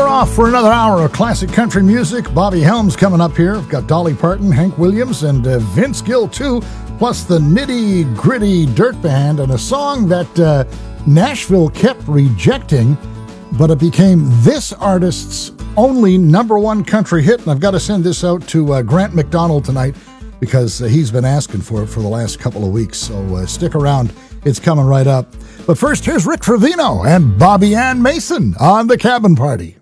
we're off for another hour of classic country music. Bobby Helms coming up here. We've got Dolly Parton, Hank Williams, and Vince Gill, too, plus the Nitty Gritty Dirt Band, and a song that Nashville kept rejecting, but it became this artist's only number one country hit. And I've got to send this out to Grant McDonald tonight because he's been asking for it for the last couple of weeks. So stick around. It's coming right up. But first, here's Rick Trevino and Bobby Ann Mason on The Cabin Party.